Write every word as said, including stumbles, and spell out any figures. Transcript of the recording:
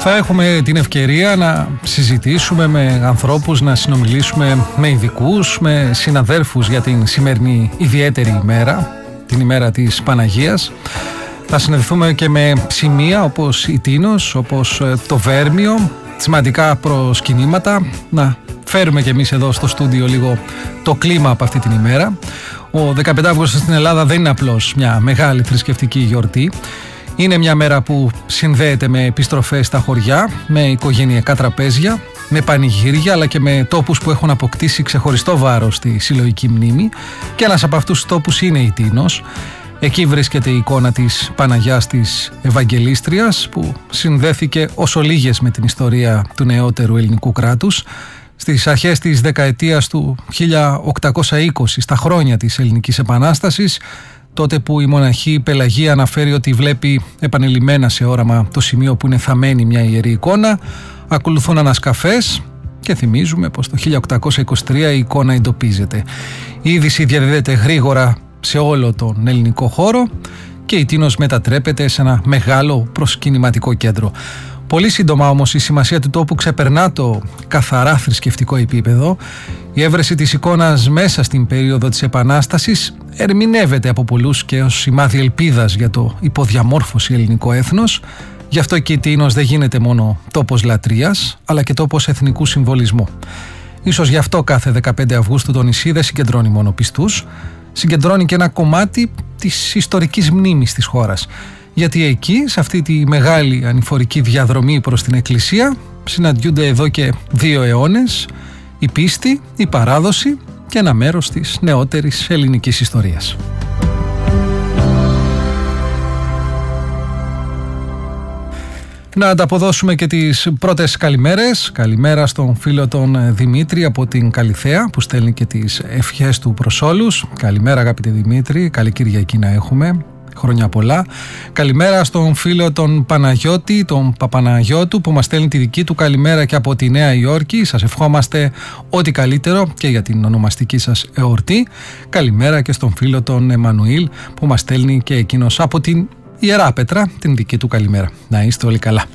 Θα έχουμε την ευκαιρία να συζητήσουμε με ανθρώπους, να συνομιλήσουμε με ειδικούς, με συναδέρφους για την σημερινή ιδιαίτερη ημέρα, την ημέρα της Παναγίας. Θα συναντηθούμε και με σημεία όπως η Τίνος, όπως το Βέρμιο, σημαντικά προσκυνήματα, να φέρουμε και εμείς εδώ στο στούντιο λίγο το κλίμα από αυτή την ημέρα. Ο δεκαπέντε Αυγούστου στην Ελλάδα δεν είναι απλώς μια μεγάλη θρησκευτική γιορτή. Είναι μια μέρα που συνδέεται με επιστροφές στα χωριά, με οικογενειακά τραπέζια, με πανηγύρια, αλλά και με τόπους που έχουν αποκτήσει ξεχωριστό βάρος στη συλλογική μνήμη. Και ένας από αυτούς τους τόπους είναι η Τίνος. Εκεί βρίσκεται η εικόνα της Παναγιάς της Ευαγγελίστριας, που συνδέθηκε ως ολίγες με την ιστορία του νεότερου ελληνικού κράτους. Στις αρχές της δεκαετίας του χίλια οκτακόσια είκοσι, στα χρόνια της Ελληνικής Επανάστασης, τότε που η μοναχή Πελαγία αναφέρει ότι βλέπει επανειλημμένα σε όραμα το σημείο που είναι θαμμένη μια ιερή εικόνα, ακολουθούν ανασκαφές και θυμίζουμε πως το χίλια οκτακόσια είκοσι τρία η εικόνα εντοπίζεται. Η είδηση διαδίδεται γρήγορα σε όλο τον ελληνικό χώρο και η Τίνος μετατρέπεται σε ένα μεγάλο προσκυνηματικό κέντρο. Πολύ σύντομα όμως η σημασία του τόπου ξεπερνά το καθαρά θρησκευτικό επίπεδο. Η έβρεση της εικόνας μέσα στην περίοδο της Επανάστασης ερμηνεύεται από πολλούς και ως σημάδι ελπίδας για το υποδιαμόρφωση ελληνικό έθνος. Γι' αυτό και η Τίνος δεν γίνεται μόνο τόπος λατρείας, αλλά και τόπος εθνικού συμβολισμού. Ίσως γι' αυτό κάθε δεκαπέντε Αυγούστου το νησί δεν συγκεντρώνει μόνο πιστούς, συγκεντρώνει και ένα κομμάτι της ιστορικής μνήμης της χώρας. Γιατί εκεί, σε αυτή τη μεγάλη ανηφορική διαδρομή προς την Εκκλησία, συναντιούνται εδώ και δύο αιώνες η πίστη, η παράδοση και ένα μέρος της νεότερης ελληνικής ιστορίας. Να ανταποδώσουμε και τις πρώτες καλημέρες. Καλημέρα στον φίλο τον Δημήτρη από την Καλιθέα, που στέλνει και τις ευχές του προς όλους. Καλημέρα αγαπητέ Δημήτρη, καλή Κυριακή να έχουμε. Χρόνια πολλά. Καλημέρα στον φίλο τον Παναγιώτη, τον Παπαναγιώτου, που μας στέλνει τη δική του καλημέρα και από τη Νέα Υόρκη. Σας ευχόμαστε ό,τι καλύτερο και για την ονομαστική σας εορτή. Καλημέρα και στον φίλο τον Εμμανουήλ, που μας στέλνει και εκείνος από την Ιερά Πέτρα την δική του καλημέρα. Να είστε όλοι καλά.